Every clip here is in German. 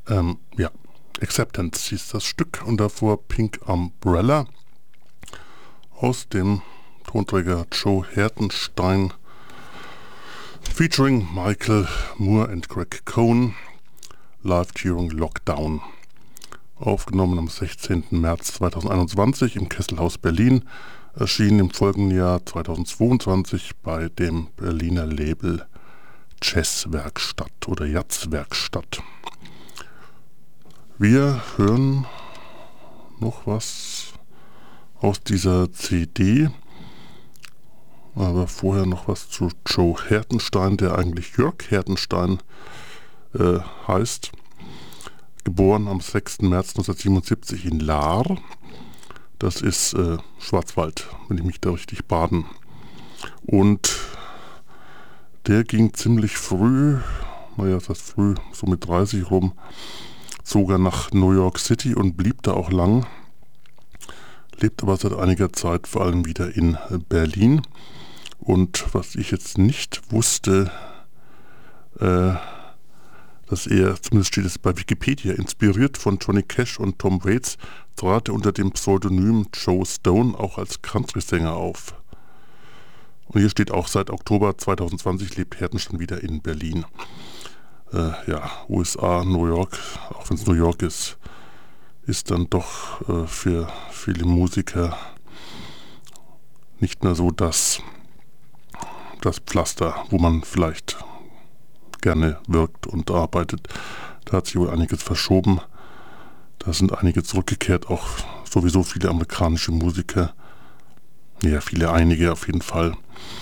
Ja, Acceptance hieß das Stück und davor Pink Umbrella aus dem Tonträger Joe Hertenstein featuring Michael Moore and Greg Cohn, live during Lockdown. Aufgenommen am 16. März 2021 im Kesselhaus Berlin, erschienen im folgenden Jahr 2022 bei dem Berliner Label Jazzwerkstatt oder Jazzwerkstatt. Wir hören noch was aus dieser CD, aber vorher noch was zu Joe Hertenstein, der eigentlich Jörg Hertenstein heißt. Geboren am 6. März 1977 in Lahr. Das ist Schwarzwald, wenn ich mich da richtig baden. Und der ging ziemlich früh, das heißt früh, so mit 30 rum, zog er nach New York City und blieb da auch lang. Lebt aber seit einiger Zeit vor allem wieder in Berlin. Und was ich jetzt nicht wusste, dass er, zumindest steht es bei Wikipedia, inspiriert von Johnny Cash und Tom Waits, trat er unter dem Pseudonym Joe Stone auch als Country-Sänger auf. Und hier steht auch, seit Oktober 2020 lebt Hertenstein wieder in Berlin. USA, New York, auch wenn es New York ist dann doch für viele Musiker nicht mehr so das Pflaster, wo man vielleicht gerne wirkt und arbeitet. Da hat sich wohl einiges verschoben. Da sind einige zurückgekehrt, auch sowieso viele amerikanische Musiker. Ja, einige auf jeden Fall.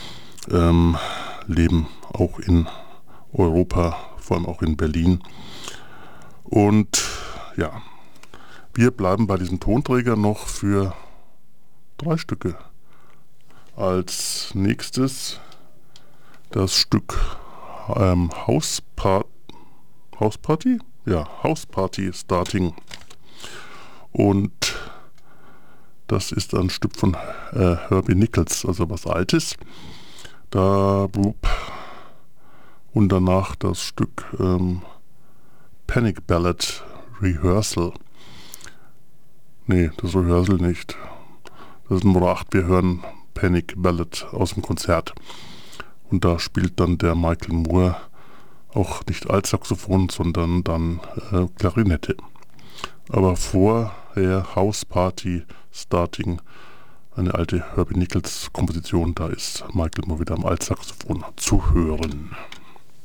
Leben auch in Europa, vor allem auch in Berlin. Und ja, wir bleiben bei diesem Tonträger noch für 3 Stücke. Als nächstes das Stück House Party? Ja, House Party Starting. Und das ist ein Stück von Herbie Nichols, also was Altes. Und danach das Stück Panic Ballad Rehearsal. Nee, das Rehearsal nicht. Das ist Nummer 8. Wir hören Panic Ballad aus dem Konzert. Und da spielt dann der Michael Moore auch nicht Altsaxophon, sondern dann Klarinette. Aber vorher House Party Starting, eine alte Herbie Nichols Komposition, da ist Michael Moore wieder am Altsaxophon zu hören.